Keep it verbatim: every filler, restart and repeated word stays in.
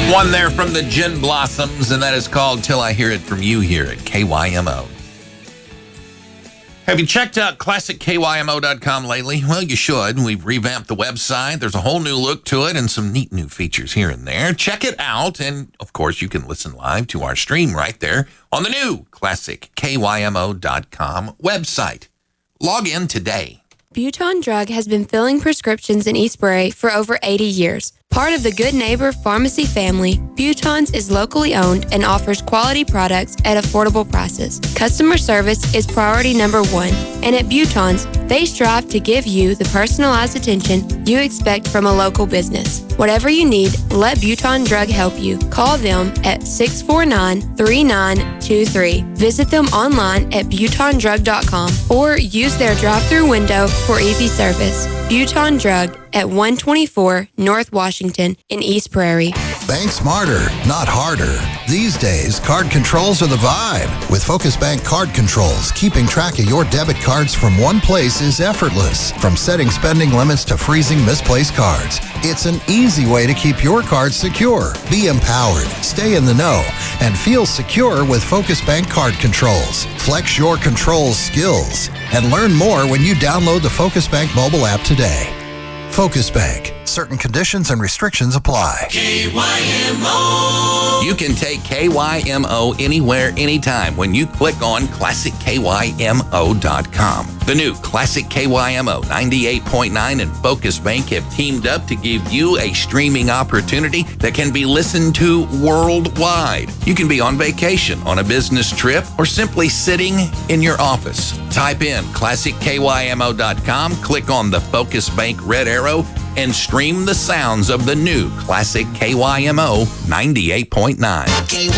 One there from the Gin Blossoms, and that is called Till I Hear It From You here at K Y M O. Have you checked out classic K Y M O dot com lately? Well, you should. We've revamped the website. There's a whole new look to it and some neat new features here and there. Check it out, and of course, you can listen live to our stream right there on the new classic K Y M O dot com website. Log in today. Buton Drug has been filling prescriptions in Eastbury for over eighty years. Part of the Good Neighbor Pharmacy family, Buton's is locally owned and offers quality products at affordable prices. Customer service is priority number one, and at Buton's, they strive to give you the personalized attention you expect from a local business. Whatever you need, let Buton Drug help you. Call them at six four nine, three nine two three. Visit them online at buton drug dot com or use their drive-thru window for easy service. Buton Drug at one twenty-four North Washington in East Prairie. Bank smarter, not harder. These days, card controls are the vibe. With Focus Bank Card Controls, keeping track of your debit cards from one place is effortless. From setting spending limits to freezing misplaced cards, it's an easy way to keep your cards secure. Be empowered, stay in the know, and feel secure with Focus Bank Card Controls. Flex your controls skills and learn more when you download the Focus Bank mobile app today. Focus Bank. Certain conditions and restrictions apply. K Y M O. You can take K Y M O anywhere, anytime when you click on classic K Y M O dot com. The new Classic K Y M O ninety-eight point nine and Focus Bank have teamed up to give you a streaming opportunity that can be listened to worldwide. You can be on vacation, on a business trip, or simply sitting in your office. Type in classic K Y M O dot com, click on the Focus Bank red arrow, and stream the sounds of the new Classic K Y M O ninety-eight point nine. K Y